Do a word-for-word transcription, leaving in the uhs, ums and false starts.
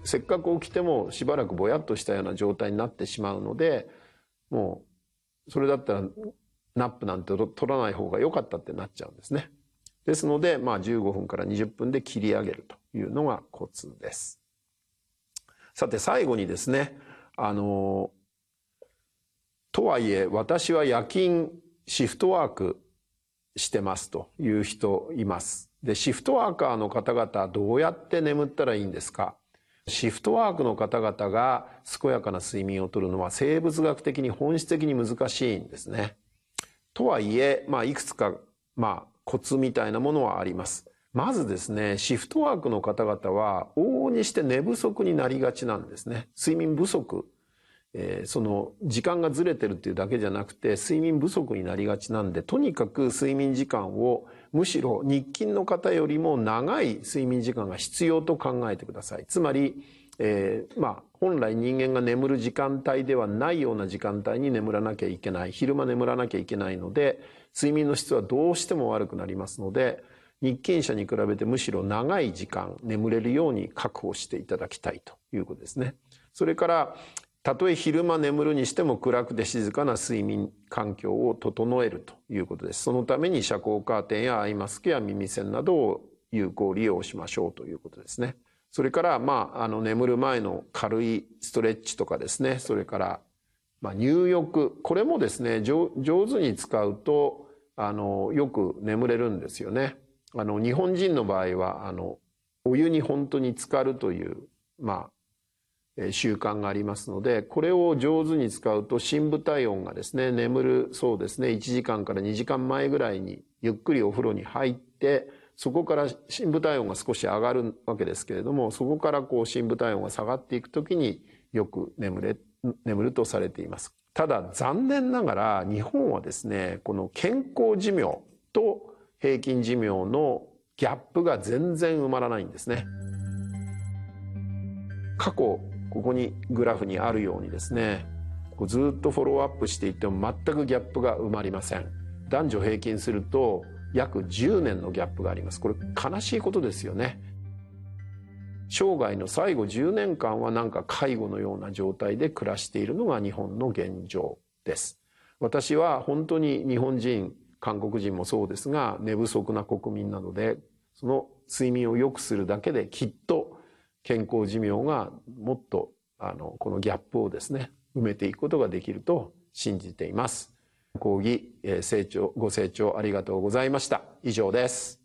せっかく起きてもしばらくぼやっとしたような状態になってしまうので、もうそれだったらナップなんて取らない方が良かったってなっちゃうんですね。ですので、まあ、じゅうごふんからにじゅっぷんで切り上げるというのがコツです。さて最後にですね、あのとはいえ私は夜勤シフトワークしてますという人います。で、シフトワーカーの方々どうやって眠ったらいいんですか？シフトワークの方々が健やかな睡眠をとるのは生物学的に本質的に難しいんですね。とはいえ、まあ、いくつか、まあ、コツみたいなものはあります。まずですね、シフトワークの方々は往々にして寝不足になりがちなんですね。睡眠不足。えー、その時間がずれてるっていうだけじゃなくて睡眠不足になりがちなんで、とにかく睡眠時間をむしろ日勤の方よりも長い睡眠時間が必要と考えてください。つまり、えー、まあ本来人間が眠る時間帯ではないような時間帯に眠らなきゃいけない、昼間眠らなきゃいけないので、睡眠の質はどうしても悪くなりますので、日勤者に比べてむしろ長い時間眠れるように確保していただきたいということですね。それからたとえ昼間眠るにしても暗くて静かな睡眠環境を整えるということです。そのために遮光カーテンやアイマスクや耳栓などを有効利用しましょうということですね。それからまああの眠る前の軽いストレッチとかですね、それからまあ入浴、これもですね上手に使うとあのよく眠れるんですよね。あの日本人の場合はあのお湯に本当に浸かるというまあ習慣がありますので、これを上手に使うと深部体温がですね、眠るそうですねいちじかんからにじかんまえぐらいにゆっくりお風呂に入って、そこから深部体温が少し上がるわけですけれども、そこからこう深部体温が下がっていくときによく眠れ眠るとされています。ただ残念ながら日本はですね、この健康寿命と平均寿命のギャップが全然埋まらないんですね。過去ここにグラフにあるようにですね、こうずっとフォローアップしていっても全くギャップが埋まりません。男女平均すると約じゅうねんのギャップがあります。これ悲しいことですよね。生涯の最後じゅうねんかんはなんか介護のような状態で暮らしているのが日本の現状です。私は本当に日本人、韓国人もそうですが、寝不足な国民なので、その睡眠を良くするだけできっと健康寿命がもっとあのこのギャップをですね埋めていくことができると信じています。講義、えー、成長ご清聴ありがとうございました。以上です。